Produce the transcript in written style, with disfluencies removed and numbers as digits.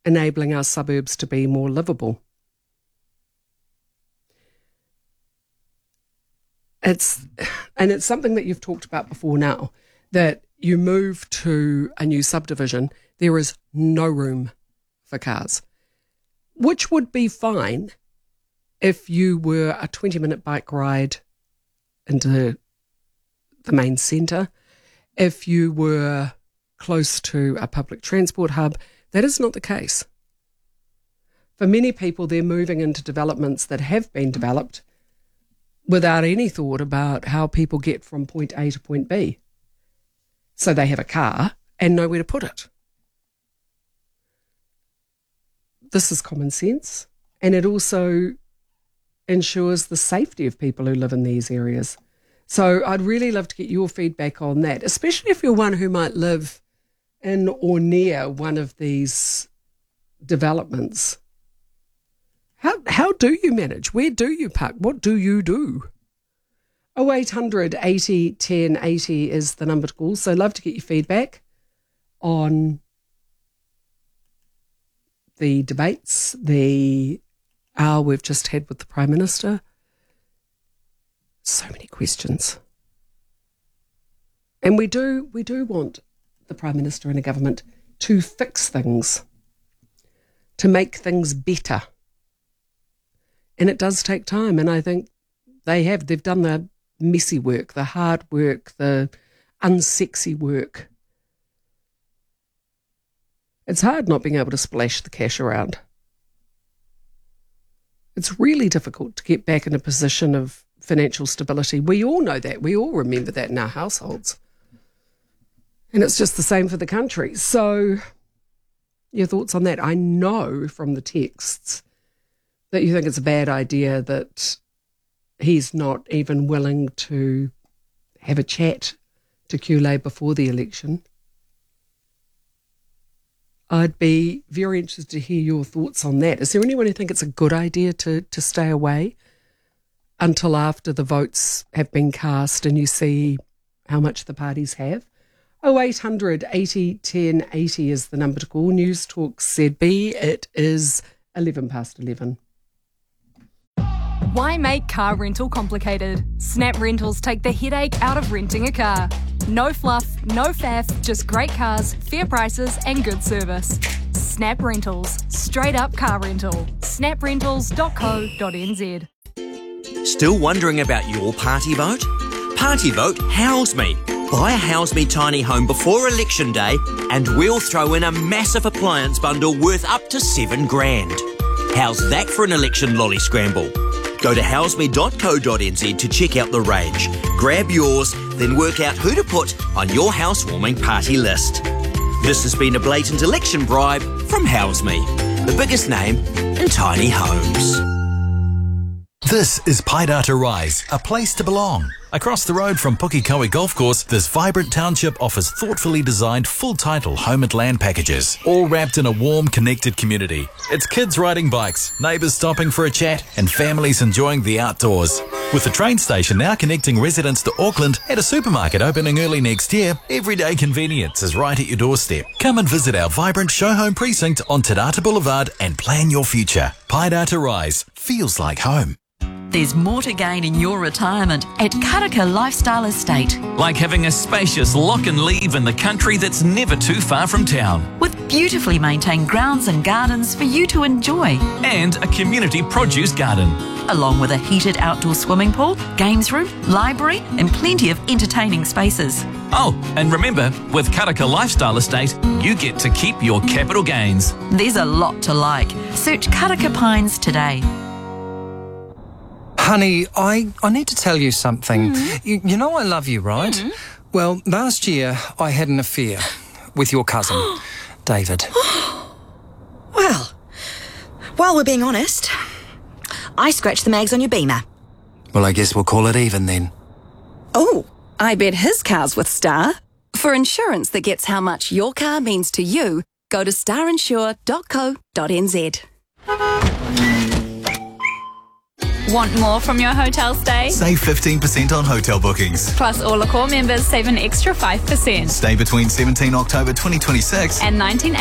enabling our suburbs to be more livable. It's something that you've talked about before now, that you move to a new subdivision, there is no room for cars, which would be fine if you were a 20-minute bike ride into the main centre, if you were close to a public transport hub. That is not the case. For many people, they're moving into developments that have been developed without any thought about how people get from point A to point B. So they have a car and nowhere to put it. This is common sense, and it also ensures the safety of people who live in these areas. So I'd really love to get your feedback on that, especially if you're one who might live in or near one of these developments. How do you manage? Where do you park? What do you do? 0800 80 10 80 is the number to call. So love to get your feedback on the debates, the hour we've just had with the Prime Minister. So many questions. And we do want the Prime Minister and a government to fix things, to make things better. And it does take time, and I think they've done the messy work, the hard work, the unsexy work. It's hard not being able to splash the cash around. It's really difficult to get back in a position of financial stability. We all know that. We all remember that in our households. And it's just the same for the country. So your thoughts on that? I know from the texts that you think it's a bad idea that he's not even willing to have a chat to Kule before the election. I'd be very interested to hear your thoughts on that. Is there anyone who think it's a good idea to stay away until after the votes have been cast and you see how much the parties have? 0800 80 10 80 is the number to call. News Talk ZB. It is 11 past 11. Why make car rental complicated? Snap Rentals take the headache out of renting a car. No fluff, no faff, just great cars, fair prices and good service. Snap Rentals. Straight up car rental. snaprentals.co.nz. Still wondering about your party vote? Party vote House Me. Buy a House Me tiny home before election day and we'll throw in a massive appliance bundle worth up to $7,000. How's that for an election lolly scramble? Go to houseme.co.nz to check out the range. Grab yours, then work out who to put on your housewarming party list. This has been a blatant election bribe from House Me, the biggest name in tiny homes. This is Paidata Rise, a place to belong. Across the road from Pukekohe Golf Course, this vibrant township offers thoughtfully designed full-title home and land packages, all wrapped in a warm, connected community. It's kids riding bikes, neighbours stopping for a chat, and families enjoying the outdoors. With the train station now connecting residents to Auckland and a supermarket opening early next year, everyday convenience is right at your doorstep. Come and visit our vibrant show home precinct on Te Rata Boulevard and plan your future. Paidata Rise feels like home. There's more to gain in your retirement at Karaka Lifestyle Estate. Like having a spacious lock and leave in the country that's never too far from town. With beautifully maintained grounds and gardens for you to enjoy. And a community produce garden. Along with a heated outdoor swimming pool, games room, library and plenty of entertaining spaces. Oh, and remember, with Karaka Lifestyle Estate, you get to keep your capital gains. There's a lot to like. Search Karaka Pines today. Honey, I need to tell you something. You know I love you, right? Well, last year I had an affair with your cousin, David. Well, while we're being honest, I scratched the mags on your Beamer. Well, I guess we'll call it even then. Oh, I bet his car's with Star. For insurance that gets how much your car means to you, go to starinsure.co.nz. Want more from your hotel stay? Save 15% on hotel bookings. Plus, all Accor members save an extra 5%. Stay between 17 October 2026 and 19